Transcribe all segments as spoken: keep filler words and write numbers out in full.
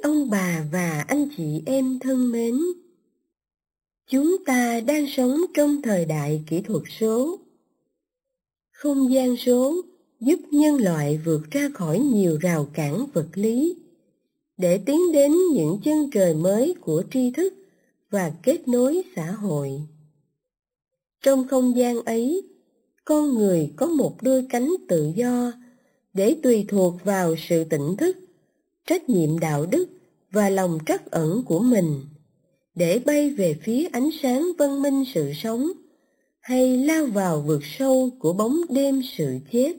ông bà và anh chị em thân mến, chúng ta đang sống trong thời đại kỹ thuật số. Không gian số giúp nhân loại vượt ra khỏi nhiều rào cản vật lý để tiến đến những chân trời mới của tri thức và kết nối xã hội. Trong không gian ấy, con người có một đôi cánh tự do để tùy thuộc vào sự tỉnh thức, trách nhiệm đạo đức và lòng trắc ẩn của mình, để bay về phía ánh sáng văn minh sự sống, hay lao vào vực sâu của bóng đêm sự chết.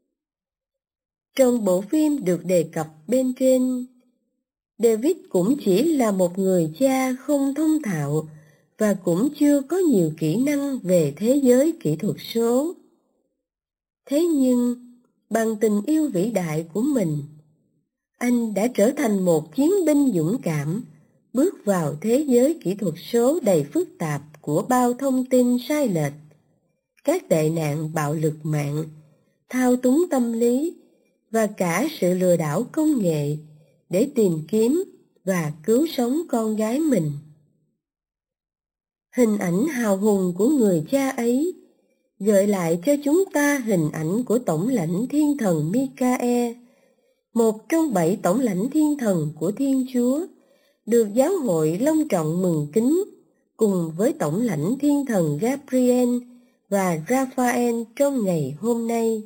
Trong bộ phim được đề cập bên trên, David cũng chỉ là một người cha không thông thạo và cũng chưa có nhiều kỹ năng về thế giới kỹ thuật số. Thế nhưng, bằng tình yêu vĩ đại của mình, anh đã trở thành một chiến binh dũng cảm, bước vào thế giới kỹ thuật số đầy phức tạp của bao thông tin sai lệch, các tệ nạn bạo lực mạng, thao túng tâm lý và cả sự lừa đảo công nghệ để tìm kiếm và cứu sống con gái mình. Hình ảnh hào hùng của người cha ấy gợi lại cho chúng ta hình ảnh của tổng lãnh thiên thần Michael, một trong bảy tổng lãnh thiên thần của Thiên Chúa, được giáo hội long trọng mừng kính cùng với tổng lãnh thiên thần Gabriel và Raphael trong ngày hôm nay.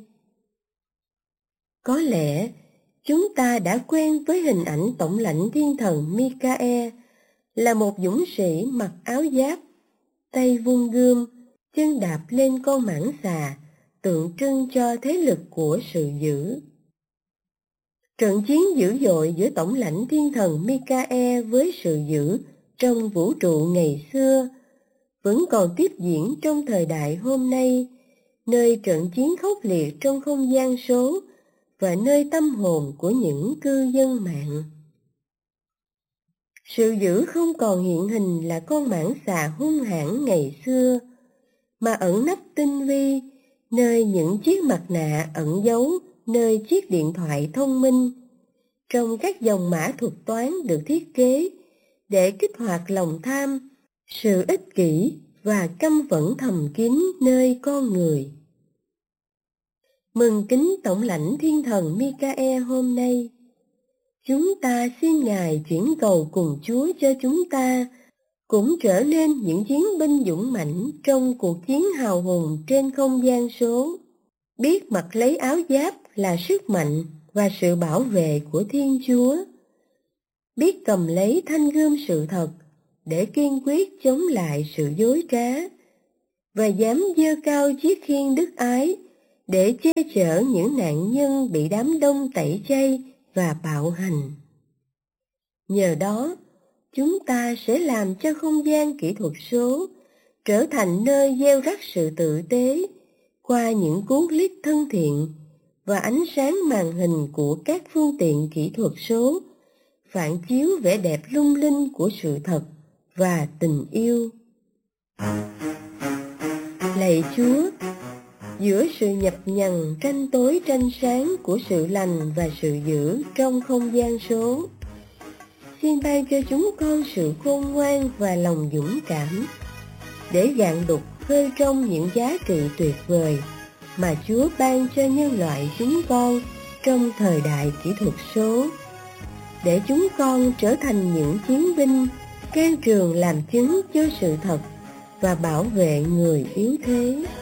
Có lẽ chúng ta đã quen với hình ảnh tổng lãnh thiên thần Michael là một dũng sĩ mặc áo giáp, tay vung gươm, chân đạp lên con mãng xà, tượng trưng cho thế lực của sự dữ. Trận chiến dữ dội giữa tổng lãnh thiên thần Michael với sự dữ trong vũ trụ ngày xưa vẫn còn tiếp diễn trong thời đại hôm nay, nơi trận chiến khốc liệt trong không gian số và nơi tâm hồn của những cư dân mạng. Sự dữ không còn hiện hình là con mãng xà hung hãn ngày xưa, mà ẩn nấp tinh vi nơi những chiếc mặt nạ ẩn giấu nơi chiếc điện thoại thông minh, trong các dòng mã thuật toán được thiết kế để kích hoạt lòng tham, sự ích kỷ và căm phẫn thầm kín nơi con người. Mừng kính tổng lãnh thiên thần Michael hôm nay, chúng ta xin Ngài chuyển cầu cùng Chúa cho chúng ta cũng trở nên những chiến binh dũng mãnh trong cuộc chiến hào hùng trên không gian số, biết mặc lấy áo giáp là sức mạnh và sự bảo vệ của Thiên Chúa, biết cầm lấy thanh gươm sự thật để kiên quyết chống lại sự dối trá, và dám giơ cao chiếc khiên đức ái để che chở những nạn nhân bị đám đông tẩy chay và bạo hành. Nhờ đó, chúng ta sẽ làm cho không gian kỹ thuật số trở thành nơi gieo rắc sự tử tế qua những cuốn clip thân thiện và ánh sáng màn hình của các phương tiện kỹ thuật số, phản chiếu vẻ đẹp lung linh của sự thật và tình yêu. Lạy Chúa, giữa sự nhập nhằng tranh tối tranh sáng của sự lành và sự dữ trong không gian số, xin ban cho chúng con sự khôn ngoan và lòng dũng cảm để gạn đục khơi trong những giá trị tuyệt vời mà Chúa ban cho nhân loại chúng con trong thời đại kỹ thuật số, để chúng con trở thành những chiến binh can trường làm chứng cho sự thật và bảo vệ người yếu thế.